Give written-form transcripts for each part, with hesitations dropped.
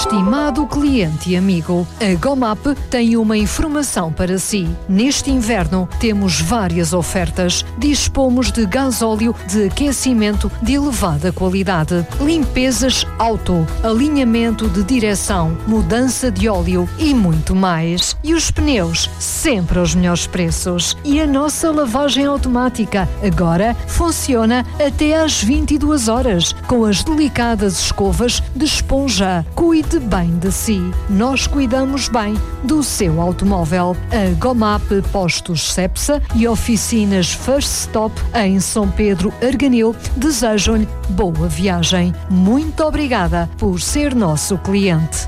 Estimado cliente e amigo, a Gomap tem uma informação para si. Neste inverno temos várias ofertas. Dispomos de gasóleo de aquecimento de elevada qualidade, limpezas auto, alinhamento de direção, mudança de óleo e muito mais. E os pneus, sempre aos melhores preços. E a nossa lavagem automática agora funciona até às 22 horas, com as delicadas escovas de esponja. Cuide bem de si. Nós cuidamos bem do seu automóvel. A Gomap Postos Cepsa e oficinas First Stop em São Pedro Arganil desejam-lhe boa viagem. Muito obrigada por ser nosso cliente.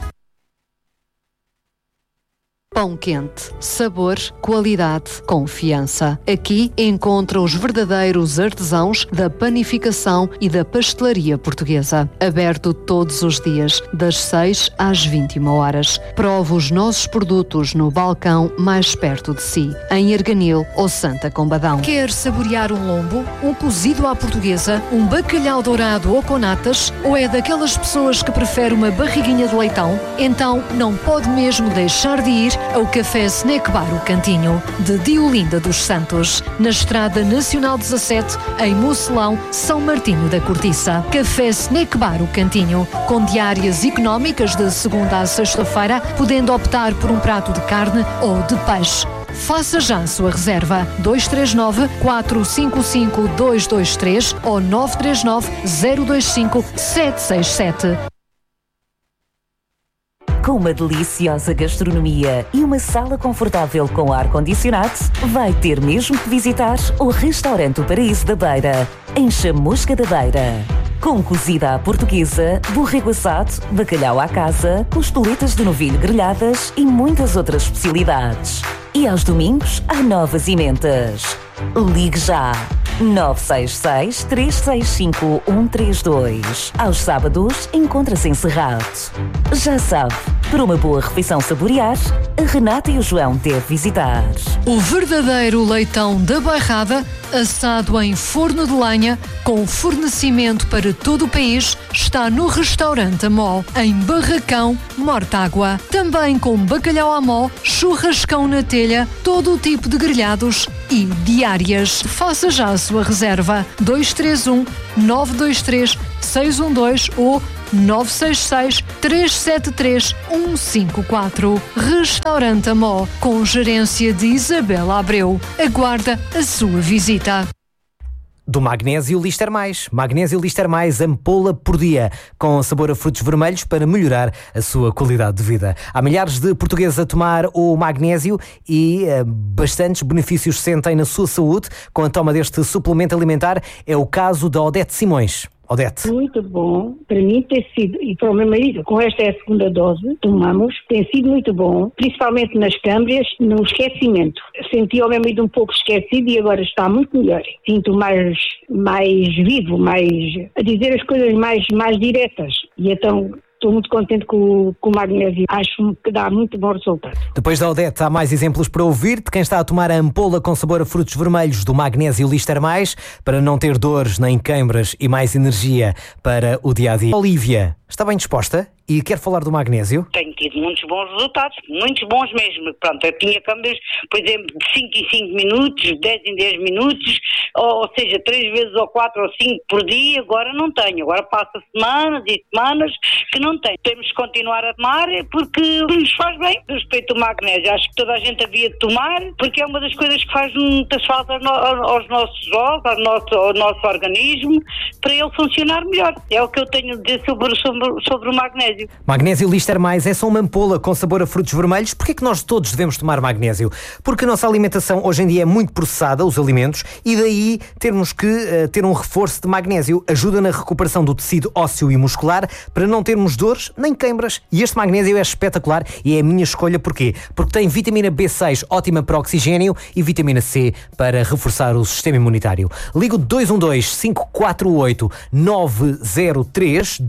Pão quente, sabor, qualidade, confiança. Aqui encontra os verdadeiros artesãos da panificação e da pastelaria portuguesa. Aberto todos os dias, das 6 às 21 horas. Prove os nossos produtos no balcão mais perto de si, em Arganil ou Santa Combadão. Quer saborear um lombo, um cozido à portuguesa, um bacalhau dourado ou com natas? Ou é daquelas pessoas que prefere uma barriguinha de leitão? Então não pode mesmo deixar de ir ao Café Snack Bar O Cantinho, de Diolinda dos Santos, na Estrada Nacional 17, em Mocelão, São Martinho da Cortiça. Café Snack Bar O Cantinho, com diárias económicas de segunda a sexta-feira, podendo optar por um prato de carne ou de peixe. Faça já a sua reserva. 239-455-223 ou 939-025-767. Com uma deliciosa gastronomia e uma sala confortável com ar-condicionado, vai ter mesmo que visitar o Restaurante O Paraíso da Beira, em Chamusca da Beira. Com cozida à portuguesa, borrego assado, bacalhau à casa, costeletas de novilho grelhadas e muitas outras especialidades. E aos domingos, há novas emendas. Ligue já! 966-365-132. Aos sábados, encontra-se encerrado. Já sabe, para uma boa refeição saborear, a Renata e o João deve visitar. O verdadeiro leitão da Bairrada, assado em forno de lenha, com fornecimento para todo o país, está no Restaurante Amó, em Barracão, Mortágua. Também com bacalhau à mó, churrascão na telha, todo o tipo de grelhados e diárias. Faça já a sua reserva. 231-923-612 ou 966-373-154. Restaurante Amó, com gerência de Isabela Abreu. Aguarda a sua visita. Do Magnésio Lister Mais. Magnésio Lister Mais, ampola por dia, com sabor a frutos vermelhos para melhorar a sua qualidade de vida. Há milhares de portugueses a tomar o magnésio e bastantes benefícios sentem na sua saúde com a toma deste suplemento alimentar. É o caso da Odete Simões. Odete. Muito bom, para mim tem sido, e para o meu marido, com esta é a segunda dose, tomamos, tem sido muito bom, principalmente nas câmbias, no esquecimento. Senti o meu marido um pouco esquecido e agora está muito melhor. Sinto mais vivo, a dizer as coisas mais diretas. E então estou muito contente com o magnésio. Acho que dá muito bom resultado. Depois da Odete, há mais exemplos para ouvir de quem está a tomar a ampola com sabor a frutos vermelhos do Magnésio Lister Mais, para não ter dores nem queimbras e mais energia para o dia-a-dia. Olívia, está bem disposta e quer falar do magnésio? Tenho tido muitos bons resultados, muitos bons mesmo. Pronto, eu tinha câmbios, por exemplo, de 5 em 5 minutos, 10 em 10 minutos, ou seja, 3 vezes ou 4 ou 5 por dia. Agora não tenho, agora passa semanas e semanas que não tenho. Temos que continuar a tomar porque nos faz bem. Respeito ao magnésio, acho que toda a gente havia de tomar, porque é uma das coisas que faz muitas faltas aos nossos ossos, ao nosso organismo, para ele funcionar melhor. É o que eu tenho a dizer sobre o magnésio. Magnésio Lister Mais é só uma ampola com sabor a frutos vermelhos. Porquê é que nós todos devemos tomar magnésio? Porque a nossa alimentação hoje em dia é muito processada, os alimentos, e daí termos que ter um reforço de magnésio. Ajuda na recuperação do tecido ósseo e muscular para não termos dores nem queimbras. E este magnésio é espetacular e é a minha escolha. Porquê? Porque tem vitamina B6, ótima para oxigênio, e vitamina C para reforçar o sistema imunitário. Ligo 212-548-903,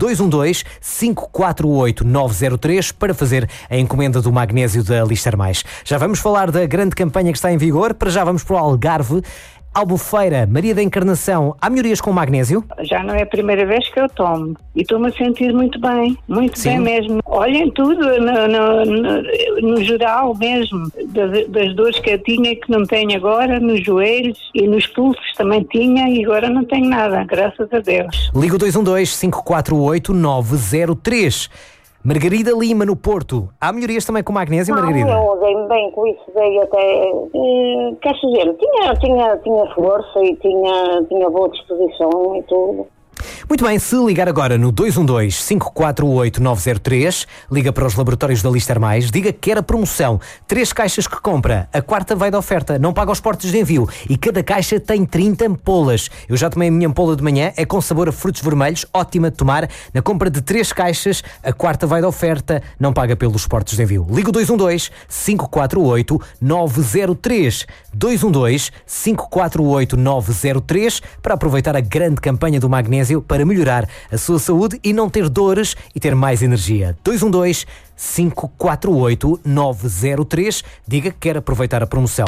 212-548-903 para fazer a encomenda do magnésio da Lister Mais. Já vamos falar da grande campanha que está em vigor. Para já vamos para o Algarve. Albufeira, Maria da Encarnação, há melhorias com magnésio? Já não é a primeira vez que eu tomo e estou-me a sentir muito bem Sim. bem mesmo. Olhem tudo, no geral mesmo, das dores que eu tinha e que não tenho agora, nos joelhos e nos pulsos também tinha e agora não tenho nada, graças a Deus. Liga o 212-548-903. Margarida Lima, no Porto. Há melhorias também com magnésio, Margarida? Eu dei-me bem com isso, dei até... quer dizer, tinha força e tinha boa disposição e tudo. Muito bem, se ligar agora no 212-548-903, liga para os laboratórios da Lister Mais, diga que quer a promoção. 3 caixas que compra, a quarta vai de oferta, não paga os portos de envio e cada caixa tem 30 ampolas. Eu já tomei a minha ampola de manhã, é com sabor a frutos vermelhos, ótima de tomar. Na compra de 3 caixas, a quarta vai de oferta, não paga pelos portos de envio. Liga o 212-548-903. 212-548-903 para aproveitar a grande campanha do magnésio para melhorar a sua saúde e não ter dores e ter mais energia. 212-548-903. Diga que quer aproveitar a promoção.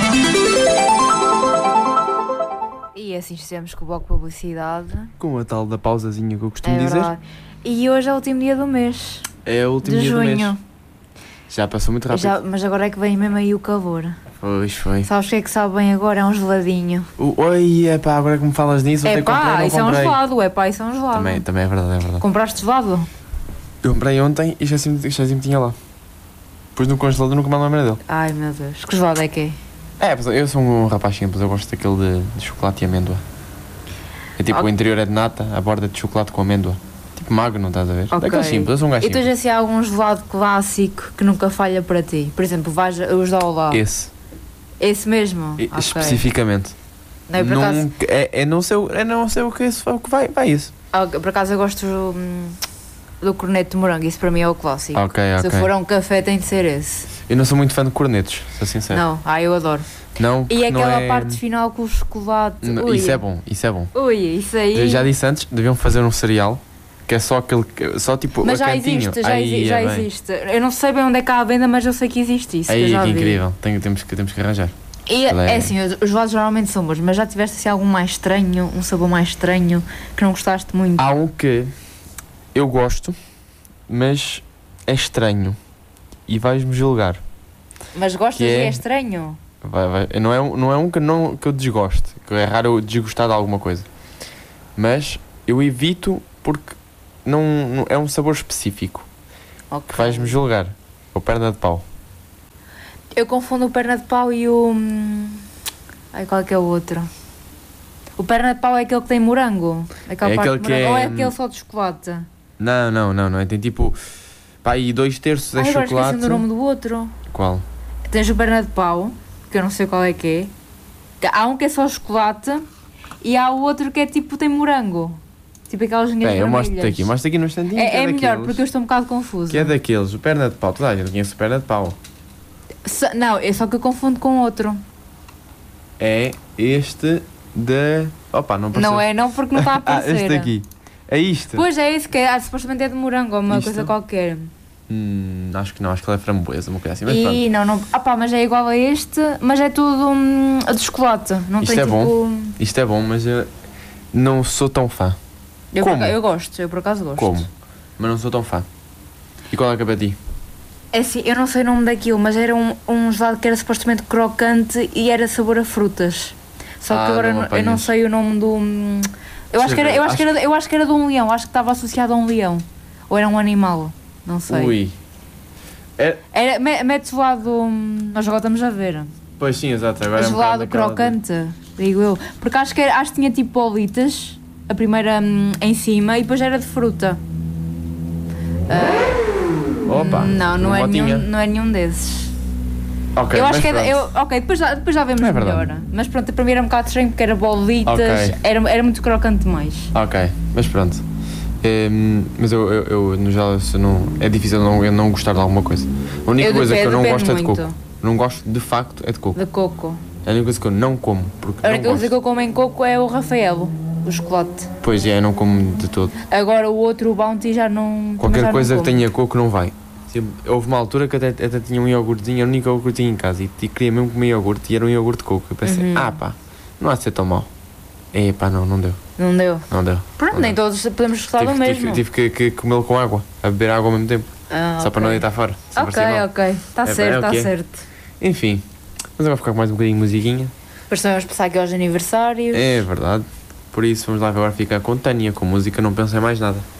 E assim fizemos com o bloco de publicidade. Com a tal da pausazinha que eu costumo dizer. Verdade. E hoje é o último dia do mês. É o último de dia junho. do mês. Já passou muito rápido. Mas agora é que vem mesmo aí o calor. Pois foi. Sabes o que é que sabe bem agora? É um geladinho. Oi, é pá, agora que me falas nisso, ontem comprei, não isso comprei. é um gelado, isso é um gelado. Também é verdade, Compraste gelado? Eu comprei ontem e já sempre tinha lá. Depois no congelador nunca mais lembro dele. Ai meu Deus, que gelado é que é? Eu sou um rapaz simples, eu gosto daquele de chocolate e amêndoa. É tipo, o interior é de nata, a borda é de chocolate com amêndoa. Tipo magro, não estás a ver? Okay. Daquele simples, eu sou um gajo simples. E tu já sei algum gelado clássico que nunca falha para ti? Por exemplo, os da Olá. Esse mesmo? Okay. Especificamente. Não, por acaso... não sei o que vai isso. Por acaso eu gosto do corneto de morango, isso para mim é o clássico. Se for um café tem de ser esse. Eu não sou muito fã de cornetos, sou sincero. Não, eu adoro. Não, e aquela parte final com o chocolate. Isso é bom. Ui, isso aí. Eu já disse antes, deviam fazer um cereal que é só aquele, só tipo mas a já cantinho. Já existe. Eu não sei bem onde é que há a venda, mas eu sei que existe isso. Aí, que que incrível, temos que arranjar. E é assim, os gelados geralmente são bons, mas já tiveste assim algum mais estranho, um sabor mais estranho, que não gostaste muito? Há um que eu gosto, mas é estranho e vais-me julgar. Mas gostas e é estranho? Não é um que eu desgosto, que é raro eu desgostar de alguma coisa. Mas eu evito porque não é um sabor específico. Okay. Que vais-me julgar. O perna de pau. Eu confundo o perna de pau e o... qual é que é o outro? O perna de pau é aquele que tem morango? Aquela parte de morango. Ou é aquele só de chocolate? Não. Tem tipo... e 2/3 é chocolate. Agora esqueci o nome do outro. Qual? Tens o perna de pau, que eu não sei qual é que é. Há um que é só chocolate e há o outro que é tipo, tem morango. Tipo aquelas linhas vermelhas. Eu mostro aqui no instantinho. É melhor, porque eu estou um bocado confusa. Que é daqueles, o perna de pau. Toda a gente conhece o perna de pau. Não, é só que eu confundo com outro. É este de... Opa, não apareceu. Não é não, porque não está a aparecer. Este aqui. É isto. Pois é esse que é, supostamente é de morango ou uma coisa qualquer. Acho que não, acho que ele é framboesa, uma coisa assim. Mas e não, mas é igual a este, mas é tudo de chocolate. Não isto tem é tipo... bom, isto é bom, mas eu não sou tão fã. Eu por acaso gosto. Como? Mas não sou tão fã. E qual é que é para ti? É assim, eu não sei o nome daquilo, mas era um gelado que era supostamente crocante e era sabor a frutas. Só que agora eu não sei o nome do... Eu acho que era de um leão, acho que estava associado a um leão. Ou era um animal, não sei. Ui. Mete gelado... Nós agora estamos a ver. Pois sim, exato. Agora gelado crocante, digo eu. Porque acho que tinha tipo bolitas, a primeira em cima, e depois era de fruta. Opa, não é nenhum desses. Ok, eu acho que depois já vemos melhor. Mas pronto, para mim era um bocado estranho porque era bolitas, era muito crocante demais. Ok, mas pronto. Mas eu no geral é difícil eu não gostar de alguma coisa. A única coisa que eu não gosto é de coco. Não gosto de facto é de coco. De coco. É a única coisa que eu não como. A única coisa que eu como em coco é o Rafaelo, o chocolate. Pois é, eu não como de todo. Agora o outro, o Bounty, já não. Qualquer coisa que tenha coco não vai. Houve uma altura que até tinha um iogurtezinho, era o único iogurtezinho em casa e queria mesmo comer iogurte e era um iogurte de coco. Eu pensei, Não há de ser tão mau. Epá, não deu. Não deu? Não deu. Pronto, nem todos podemos gostar do mesmo. Tive que comê-lo com água, a beber água ao mesmo tempo. Só para não deitar fora. Ok. Está certo, está certo. Enfim, mas agora ficar com mais um bocadinho de musiquinha. Depois também vamos passar aqui aos aniversários. É verdade. Por isso vamos lá agora ficar com Tânia, com música Não Penso em Mais Nada.